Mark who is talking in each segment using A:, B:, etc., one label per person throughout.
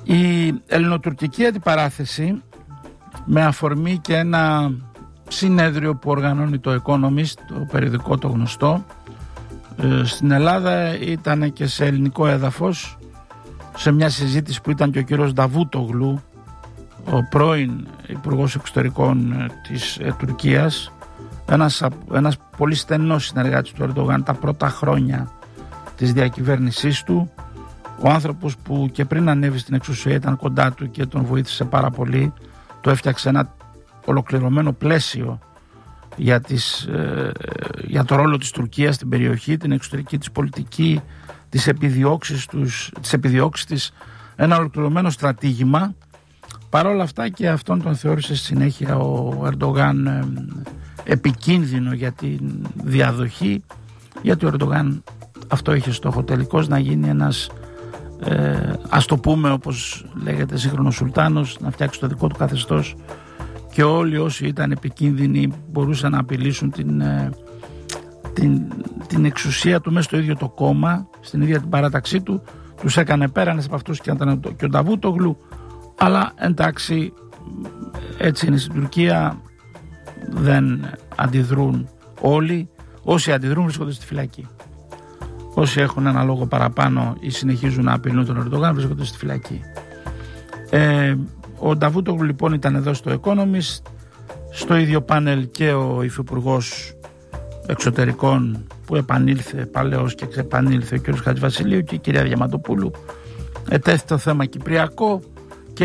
A: Η ελληνοτουρκική αντιπαράθεση, με αφορμή και ένα συνέδριο που οργανώνει το Economist, το περιοδικό το γνωστό, στην Ελλάδα ήταν και σε ελληνικό έδαφος, σε μια συζήτηση που ήταν και ο κύριος Νταβούτογλου, ο πρώην Υπουργός Εξωτερικών της Τουρκίας, ένας πολύ στενός συνεργάτης του Ερντογάν τα πρώτα χρόνια της διακυβέρνησής του, ο άνθρωπος που και πριν ανέβει στην εξουσία ήταν κοντά του και τον βοήθησε πάρα πολύ, το έφτιαξε ένα ολοκληρωμένο πλαίσιο για το ρόλο της Τουρκίας στην περιοχή, την εξωτερική της πολιτική, τις επιδιώξεις της, ένα ολοκληρωμένο στρατήγημα. Παρ' όλα αυτά και αυτόν τον θεώρησε στη συνέχεια ο Ερντογάν επικίνδυνο για τη διαδοχή, γιατί ο Ερντογάν αυτό είχε στόχο τελικώς, να γίνει ένας ας το πούμε όπως λέγεται σύγχρονος σουλτάνος, να φτιάξει το δικό του καθεστώς και όλοι όσοι ήταν επικίνδυνοι μπορούσαν να απειλήσουν την εξουσία του μέσα στο ίδιο το κόμμα, στην ίδια την παράταξή του. Τους έκανε πέραν από αυτούς και ήταν και ο Νταβούτογλου, αλλά εντάξει, έτσι είναι στην Τουρκία, δεν αντιδρούν όλοι. Όσοι αντιδρούν βρίσκονται στη φυλακή. Όσοι έχουν ένα λόγο παραπάνω ή συνεχίζουν να απειλούν τον Ερντογάν βρίσκονται στη φυλακή. Ο Νταβούτογλου λοιπόν ήταν εδώ στο Economist, στο ίδιο πάνελ και ο Υφυπουργός Εξωτερικών που επανήλθε παλαιός και ξεπανήλθε, ο κ. Χατζηβασιλείου, και η κυρία Διαμαντοπούλου. Ετέθη το θέμα Κυπριακό και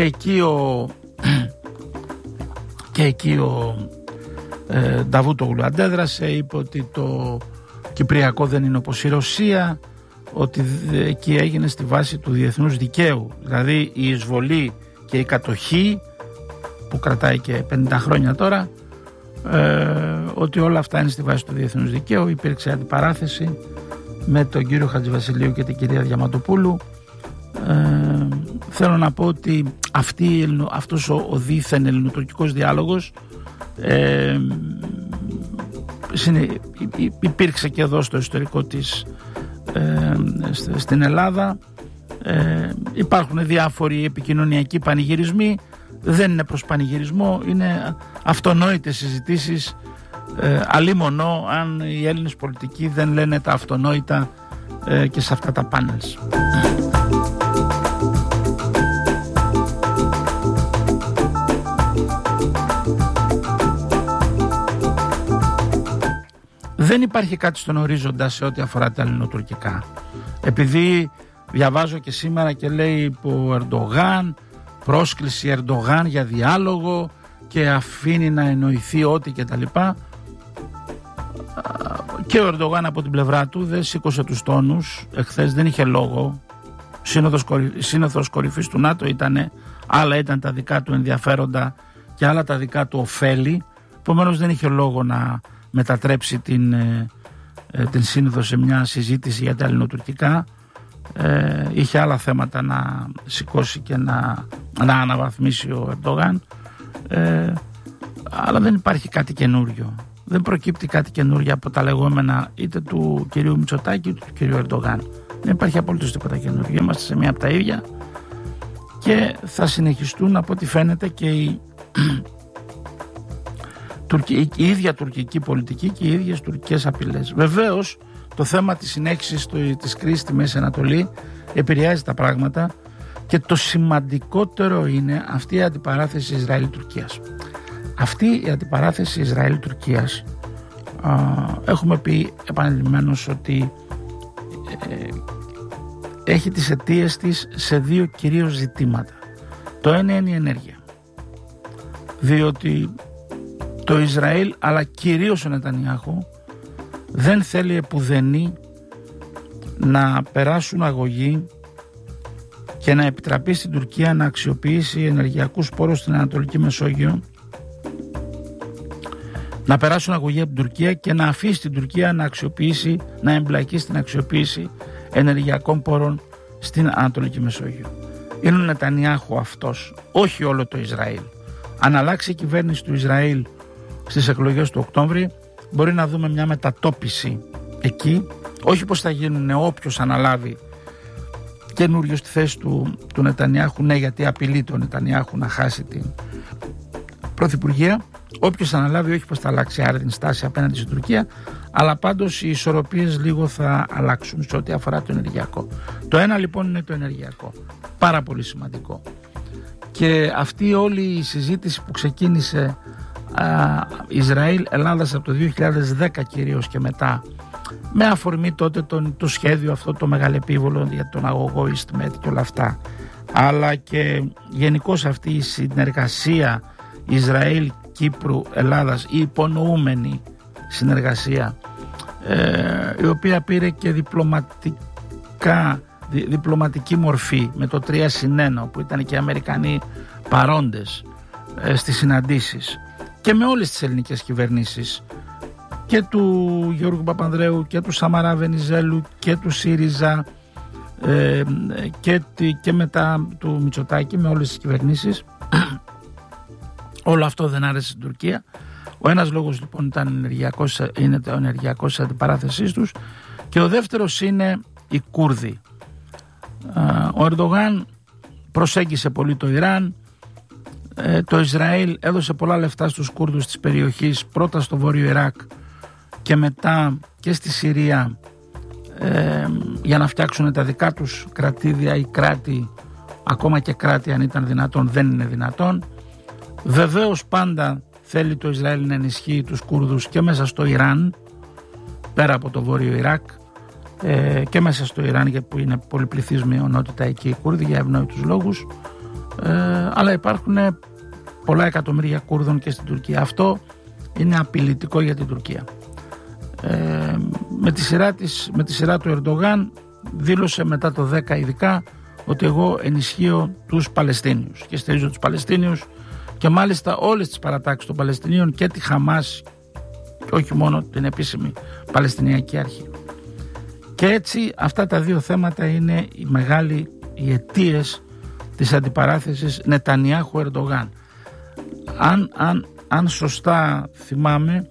A: εκεί ο Νταβούτογλου αντέδρασε, είπε ότι το Κυπριακό δεν είναι όπως η Ρωσία, ότι εκεί έγινε στη βάση του διεθνούς δικαίου, δηλαδή η εισβολή και η κατοχή που κρατάει και 50 χρόνια τώρα, ότι όλα αυτά είναι στη βάση του διεθνούς δικαίου. Υπήρξε αντιπαράθεση με τον κύριο Χατζηβασιλείου και την κυρία Διαμαντοπούλου. Θέλω να πω ότι αυτός ο δίθεν ελληνοτουρκικός διάλογος υπήρξε και εδώ στο ιστορικό της στην Ελλάδα. Υπάρχουν διάφοροι επικοινωνιακοί πανηγυρισμοί, δεν είναι προς πανηγυρισμό, είναι αυτονόητες συζητήσεις, αλίμονο αν οι Έλληνες πολιτικοί δεν λένε τα αυτονόητα και σε αυτά τα πάνελς. Δεν υπάρχει κάτι στον ορίζοντα σε ό,τι αφορά τα ελληνοτουρκικά. Επειδή διαβάζω και σήμερα και λέει ο Ερντογάν, πρόσκληση Ερντογάν για διάλογο και αφήνει να εννοηθεί ό,τι και τα λοιπά, και ο Ερντογάν από την πλευρά του δεν σήκωσε τους τόνους. Εχθές δεν είχε λόγο. Σύνοδος κορυφής του ΝΑΤΟ ήτανε, άλλα ήταν τα δικά του ενδιαφέροντα και άλλα τα δικά του ωφέλη. Επομένως δεν είχε λόγο να μετατρέψει την σύνοδο σε μια συζήτηση για τα ελληνοτουρκικά. Είχε άλλα θέματα να σηκώσει και να αναβαθμίσει ο Ερντογάν, αλλά δεν υπάρχει κάτι καινούριο, δεν προκύπτει κάτι καινούριο από τα λεγόμενα είτε του κυρίου Μητσοτάκη είτε του κυρίου Ερντογάν. Δεν υπάρχει απολύτως τίποτα καινούριο, είμαστε σε μία από τα ίδια και θα συνεχιστούν από ό,τι φαίνεται και η ίδια τουρκική πολιτική και οι ίδιες τουρκικές απειλές. Βεβαίως το θέμα της συνέχισης της κρίσης στη Μέση Ανατολή επηρεάζει τα πράγματα και το σημαντικότερο είναι αυτή η αντιπαράθεση Ισραήλ-Τουρκίας. Αυτή η αντιπαράθεση Ισραήλ-Τουρκίας, έχουμε πει επανειλημμένως ότι έχει τις αιτίες της σε δύο κυρίως ζητήματα. Το ένα είναι η ενέργεια, διότι το Ισραήλ αλλά κυρίως ο Νετανιάχου δεν θέλει επουδενή να περάσουν αγωγοί και να επιτραπεί στην Τουρκία να αξιοποιήσει ενεργειακούς πόρους στην Ανατολική Μεσόγειο, να περάσουν αγωγοί από την Τουρκία και να αφήσει την Τουρκία να εμπλακεί στην αξιοποίηση ενεργειακών πόρων στην Ανατολική Μεσόγειο. Είναι ο Νετανιάχου αυτός, όχι όλο το Ισραήλ. Αν αλλάξει η κυβέρνηση του Ισραήλ στις εκλογές του Οκτώβρη, μπορεί να δούμε μια μετατόπιση εκεί, όχι πως θα γίνουν όποιος αναλάβει καινούριο στη θέση του Νετανιάχου, ναι, γιατί απειλεί τον Νετανιάχου να χάσει την πρωθυπουργία. Όποιος αναλάβει, όχι πως θα αλλάξει άρδιν στάση απέναντι στην Τουρκία, αλλά πάντως οι ισορροπίες λίγο θα αλλάξουν σε ό,τι αφορά το ενεργειακό. Το ένα λοιπόν είναι το ενεργειακό, πάρα πολύ σημαντικό. Και αυτή όλη η συζήτηση που ξεκίνησε Ισραήλ-Ελλάδας από το 2010 κυρίως και μετά, με αφορμή τότε το σχέδιο αυτό το μεγαλεπίβολο για τον αγωγό EastMed και όλα αυτά, αλλά και γενικώς αυτή η συνεργασία Ισραήλ, Κύπρου, Ελλάδας, η υπονοούμενη συνεργασία, η οποία πήρε και διπλωματική μορφή με το 3+1, που ήταν και οι Αμερικανοί παρόντες στις συναντήσεις, και με όλες τις ελληνικές κυβερνήσεις, και του Γιώργου Παπανδρέου και του Σαμαρά Βενιζέλου και του ΣΥΡΙΖΑ, και μετά του Μητσοτάκη, με όλες τις κυβερνήσεις. Όλο αυτό δεν άρεσε στην Τουρκία. Ο ένας λόγος λοιπόν είναι το ενεργειακός αντιπαράθεσής τους, και ο δεύτερος είναι οι Κούρδοι. Ο Ερντογάν προσέγγισε πολύ το Ιράν. Το Ισραήλ έδωσε πολλά λεφτά στους Κούρδους της περιοχής, πρώτα στο Βόρειο Ιράκ και μετά και στη Συρία, για να φτιάξουν τα δικά τους κρατήδια ή κράτη, ακόμα και κράτη αν ήταν δυνατόν, δεν είναι δυνατόν. Βεβαίως πάντα θέλει το Ισραήλ να ενισχύει τους Κούρδους και μέσα στο Ιράν, πέρα από το Βόρειο Ιράκ, και μέσα στο Ιράν, που είναι πολυπληθής μειονότητα εκεί οι Κούρδοι για ευνόητους λόγους, αλλά υπάρχουν πολλά εκατομμύρια Κούρδων και στην Τουρκία. Αυτό είναι απειλητικό για την Τουρκία. Με τη σειρά του Ερντογάν δήλωσε μετά το 10 ειδικά ότι εγώ ενισχύω τους Παλαιστίνιους και στηρίζω τους Παλαιστίνιους, και μάλιστα όλες τις παρατάξεις των Παλαιστινίων και τη Χαμάς, και όχι μόνο την επίσημη Παλαιστινιακή Αρχή. Και έτσι αυτά τα δύο θέματα είναι οι αιτίες της αντιπαράθεσης Νετανιάχου-Ερντογάν. Αν σωστά θυμάμαι,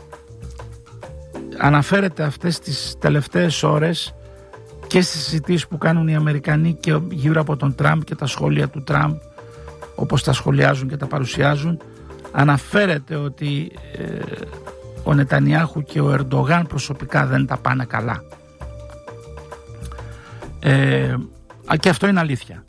A: αναφέρεται αυτές τις τελευταίες ώρες και στις συζητήσεις που κάνουν οι Αμερικανοί και γύρω από τον Τραμπ και τα σχόλια του Τραμπ, όπως τα σχολιάζουν και τα παρουσιάζουν, αναφέρεται ότι ο Νετανιάχου και ο Ερντογάν προσωπικά δεν τα πάνε καλά. Και αυτό είναι αλήθεια.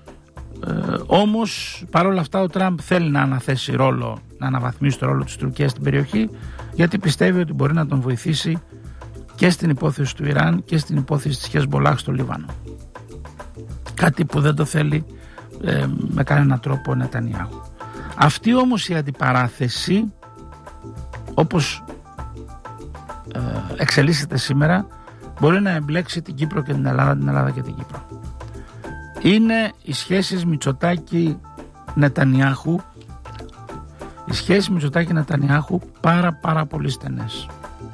A: Όμως παρόλα αυτά ο Τραμπ θέλει να αναθέσει ρόλο, να αναβαθμίσει το ρόλο της Τουρκίας στην περιοχή, γιατί πιστεύει ότι μπορεί να τον βοηθήσει και στην υπόθεση του Ιράν και στην υπόθεση της Χεσμολάχ στο Λίβανο. Κάτι που δεν το θέλει με κανέναν τρόπο ο Νετανιάχου. Αυτή όμως η αντιπαράθεση, όπως εξελίσσεται σήμερα, μπορεί να εμπλέξει την Κύπρο και την Ελλάδα και την Κύπρο. Είναι οι σχέσεις Μητσοτάκη-Νετανιάχου, οι σχέσεις Μητσοτάκη-Νετανιάχου πάρα πολύ στενές.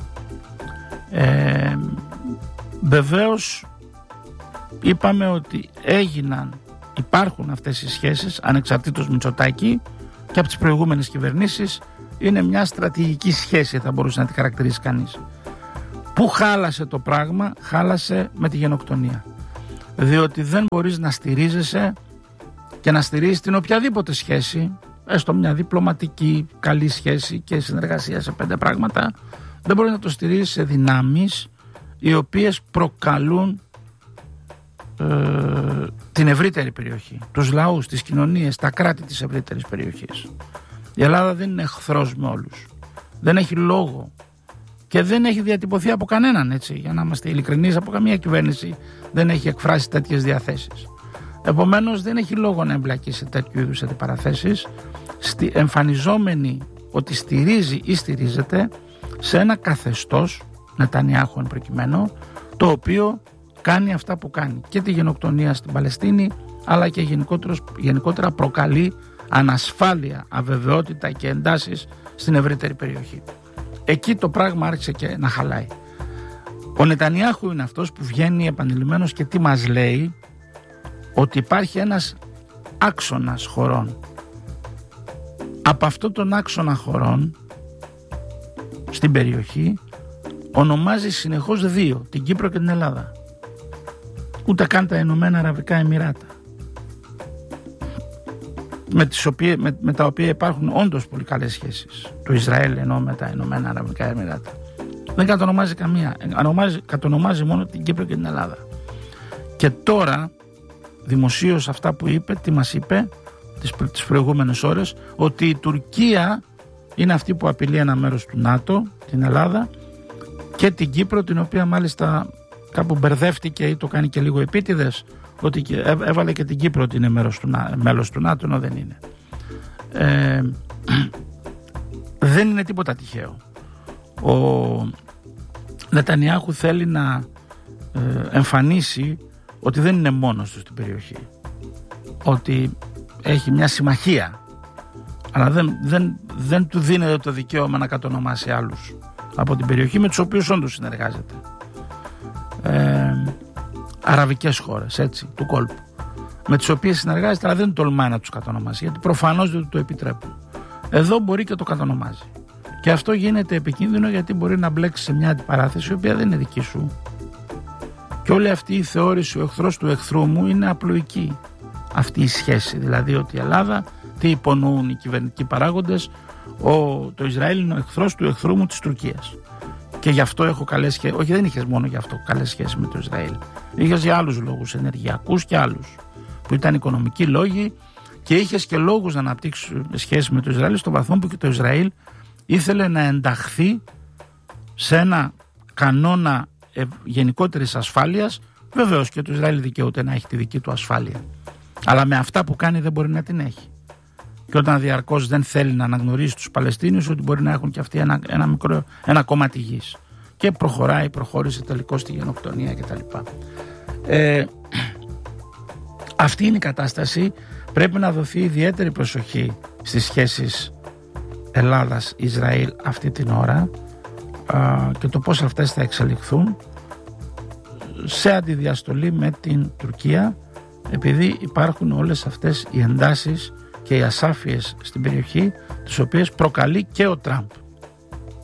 A: Βεβαίως είπαμε ότι υπάρχουν αυτές οι σχέσεις ανεξαρτήτως Μητσοτάκη, και από τις προηγούμενες κυβερνήσεις είναι μια στρατηγική σχέση, θα μπορούσε να τη χαρακτηρίσει κανείς. Πού χάλασε το πράγμα? Χάλασε με τη γενοκτονία. Διότι δεν μπορείς να στηρίζεσαι και να στηρίζεις την οποιαδήποτε σχέση, έστω μια διπλωματική καλή σχέση και συνεργασία σε 5 πράγματα, δεν μπορείς να το στηρίζεις σε δυνάμεις οι οποίες προκαλούν την ευρύτερη περιοχή, τους λαούς, τις κοινωνίες, τα κράτη της ευρύτερης περιοχής. Η Ελλάδα δεν είναι εχθρός με όλους, δεν έχει λόγο και δεν έχει διατυπωθεί από κανέναν, έτσι, για να είμαστε ειλικρινείς, από καμία κυβέρνηση δεν έχει εκφράσει τέτοιες διαθέσεις. Επομένως δεν έχει λόγο να εμπλακεί σε τέτοιου είδους αντιπαραθέσεις, εμφανιζόμενη ότι στηρίζει ή στηρίζεται σε ένα καθεστώς, Νετανιάχου εν προκειμένου, το οποίο κάνει αυτά που κάνει, και τη γενοκτονία στην Παλαιστίνη, αλλά και γενικότερα προκαλεί ανασφάλεια, αβεβαιότητα και εντάσεις στην ευρύτερη περιοχή. Εκεί το πράγμα άρχισε και να χαλάει. Ο Νετανιάχου είναι αυτός που βγαίνει επανειλημμένος και τι μας λέει? Ότι υπάρχει ένας άξονας χωρών. Από αυτό τον άξονα χωρών στην περιοχή ονομάζει συνεχώς 2, την Κύπρο και την Ελλάδα. ούτε καν τα Ηνωμένα Αραβικά Εμιράτα, με τα οποία υπάρχουν όντως πολύ καλές σχέσεις του Ισραήλ, ενώ με τα Ηνωμένα Αραβικά Εμιράτα. Δεν κατονομάζει καμία, κατονομάζει μόνο την Κύπρο και την Ελλάδα. Και τώρα δημοσίως αυτά που είπε, τι μας είπε τις προηγούμενες ώρες, ότι η Τουρκία είναι αυτή που απειλεί ένα μέρος του ΝΑΤΟ, την Ελλάδα και την Κύπρο, την οποία μάλιστα κάπου μπερδεύτηκε ή το κάνει και λίγο επίτηδες, ότι έβαλε και την Κύπρο ότι είναι μέλος του ΝΑΤΟ, ενώ δεν είναι. Δεν είναι τίποτα τυχαίο. Ο Νετανιάχου θέλει να εμφανίσει ότι δεν είναι μόνος του στην περιοχή, ότι έχει μια συμμαχία, αλλά δεν του δίνεται το δικαίωμα να κατονομάσει άλλους από την περιοχή με τους οποίους όντως συνεργάζεται. Αραβικές χώρες, έτσι, του κόλπου, με τις οποίες συνεργάζεται, αλλά δεν τολμάει να τους κατονομάσει, γιατί προφανώς δεν του το επιτρέπουν. Εδώ μπορεί και το κατονομάζει. Και αυτό γίνεται επικίνδυνο, γιατί μπορεί να μπλέξει σε μια αντιπαράθεση η οποία δεν είναι δική σου. Και όλη αυτή η θεώρηση, ο εχθρός του εχθρού μου, είναι απλοϊκή. Αυτή η σχέση, δηλαδή ότι η Ελλάδα, τι υπονοούν οι κυβερνητικοί παράγοντες, το Ισραήλ είναι ο εχθρός του εχθρού μου της Τουρκίας. Και γι' αυτό έχω καλές σχέσεις. Όχι, δεν είχες μόνο γι' αυτό καλές σχέσεις με το Ισραήλ. Είχες για άλλους λόγους, ενεργειακούς και άλλους, που ήταν οικονομικοί λόγοι, και είχες και λόγους να αναπτύξεις σχέσεις με το Ισραήλ, στο βαθμό που και το Ισραήλ ήθελε να ενταχθεί σε ένα κανόνα γενικότερης ασφάλειας. Βεβαίως και το Ισραήλ δικαιούται να έχει τη δική του ασφάλεια, αλλά με αυτά που κάνει δεν μπορεί να την έχει. Και όταν διαρκώς δεν θέλει να αναγνωρίσει τους Παλαιστίνιους ότι μπορεί να έχουν και αυτοί ένα κομμάτι γης, και προχώρησε τελικώς στη γενοκτονία κτλ. Αυτή είναι η κατάσταση. Πρέπει να δοθεί ιδιαίτερη προσοχή στις σχέσεις Ελλάδας-Ισραήλ αυτή την ώρα, και το πώς αυτές θα εξελιχθούν σε αντιδιαστολή με την Τουρκία, επειδή υπάρχουν όλες αυτές οι εντάσεις και οι ασάφειες στην περιοχή, τις οποίες προκαλεί και ο Τραμπ.